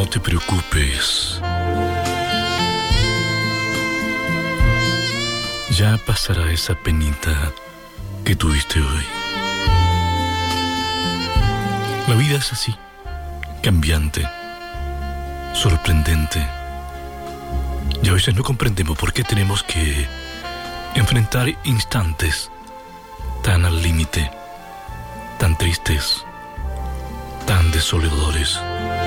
No te preocupes. Ya pasará esa penita que tuviste hoy. La vida es así, cambiante, sorprendente. Y a veces no comprendemos por qué tenemos que enfrentar instantes tan al límite, tan tristes, tan desoladores.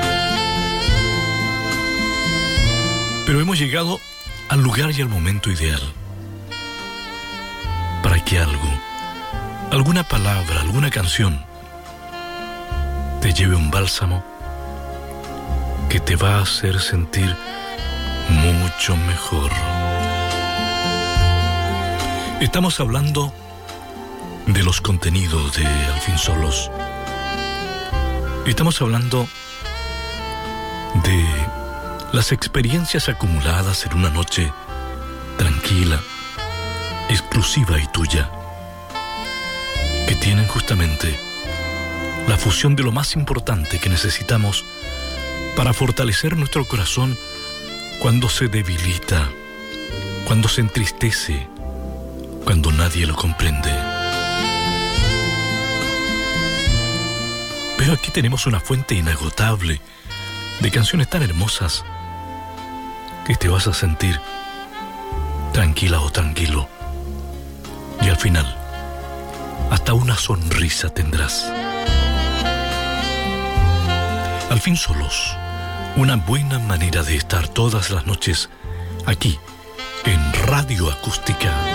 Pero hemos llegado al lugar y al momento ideal para que algo, alguna palabra, alguna canción te lleve un bálsamo que te va a hacer sentir mucho mejor. Estamos hablando de los contenidos de Al fin solos. Estamos hablando de las experiencias acumuladas en una noche tranquila, exclusiva y tuya, que tienen justamente la fusión de lo más importante que necesitamos para fortalecer nuestro corazón cuando se debilita, cuando se entristece, cuando nadie lo comprende. Pero aquí tenemos una fuente inagotable de canciones tan hermosas que te vas a sentir tranquila o tranquilo. Y al final, hasta una sonrisa tendrás. Al fin solos, una buena manera de estar todas las noches aquí en Radio Acústica.